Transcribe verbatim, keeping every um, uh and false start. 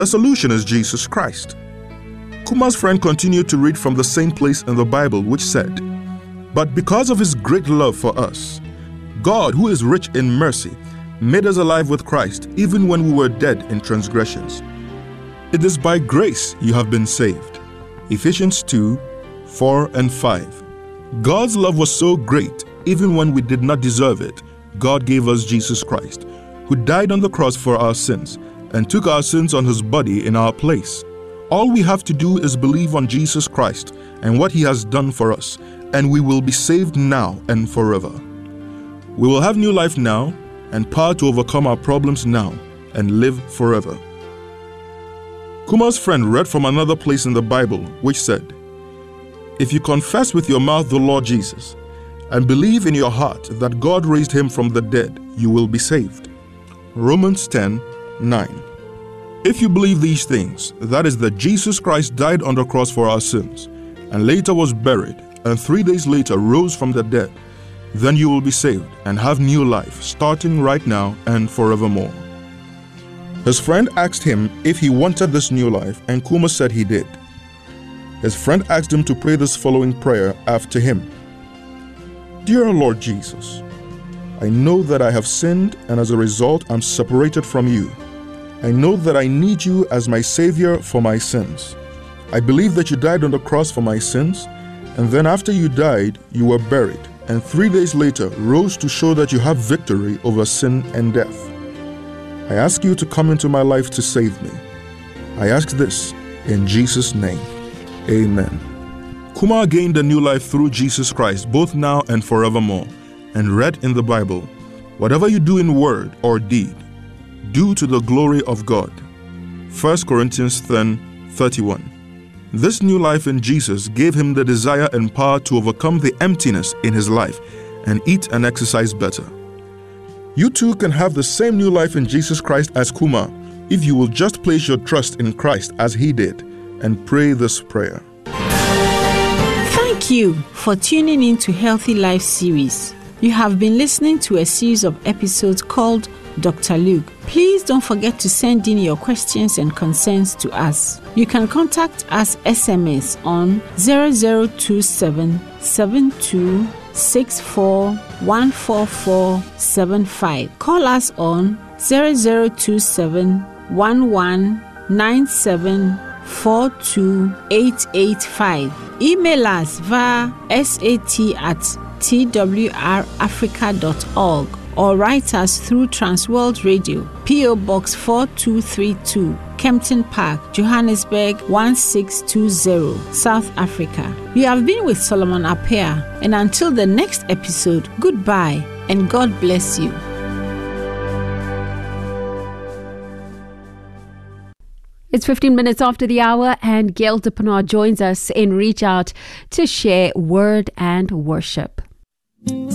A solution is Jesus Christ. Kuma's friend continued to read from the same place in the Bible, which said, "But because of His great love for us, God, who is rich in mercy, made us alive with Christ, even when we were dead in transgressions. It is by grace you have been saved." Ephesians two, four and five. God's love was so great, even when we did not deserve it, God gave us Jesus Christ, who died on the cross for our sins and took our sins on His body in our place. All we have to do is believe on Jesus Christ and what He has done for us, and we will be saved now and forever. We will have new life now and power to overcome our problems now and live forever. Kuma's friend read from another place in the Bible, which said, "If you confess with your mouth the Lord Jesus and believe in your heart that God raised Him from the dead, you will be saved." Romans ten, nine. If you believe these things, that is that Jesus Christ died on the cross for our sins, and later was buried, and three days later rose from the dead, then you will be saved and have new life, starting right now and forevermore. His friend asked him if he wanted this new life, and Kuma said he did. His friend asked him to pray this following prayer after him. "Dear Lord Jesus, I know that I have sinned, and as a result I'm separated from you. I know that I need you as my Savior for my sins. I believe that you died on the cross for my sins, and then after you died, you were buried, and three days later rose to show that you have victory over sin and death. I ask you to come into my life to save me. I ask this in Jesus' name. Amen." Kuma gained a new life through Jesus Christ, both now and forevermore, and read in the Bible, "Whatever you do in word or deed, do to the glory of God." First Corinthians ten, thirty-one. This new life in Jesus gave him the desire and power to overcome the emptiness in his life and eat and exercise better. You too can have the same new life in Jesus Christ as Kuma if you will just place your trust in Christ as he did and pray this prayer. Thank you for tuning in to Healthy Life series. You have been listening to a series of episodes called Doctor Luke. Please don't forget to send in your questions and concerns to us. You can contact us S M S on zero zero two seven, seven two six four, one four four seven five. Call us on zero zero two seven, one one nine seven four two eight eight five. Email us via sat at t w r africa dot org or write us through Transworld Radio, P O Box four two three two, Kempton Park, Johannesburg one six two zero, South Africa. You have been with Solomon Appiah, and until the next episode, goodbye and God bless you. It's fifteen minutes after the hour, and Gail Dippenaar joins us in Reach Out to share word and worship.